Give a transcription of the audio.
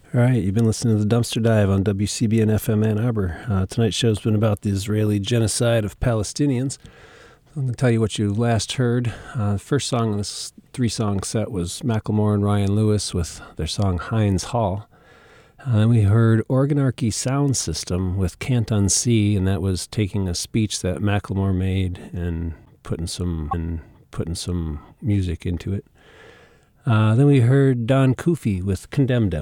All right, you've been listening to The Dumpster Dive on WCBN FM Ann Arbor. Tonight's show's been about the Israeli genocide of Palestinians. I'm going to tell you what you last heard. The first song in this three-song set was Macklemore and Ryan Lewis with their song Heinz Hall. Then we heard Organarchy Sound System with Can't Unsee, and that was taking a speech that Macklemore made and putting some music into it. Then we heard Don Kufi with Condemn Them.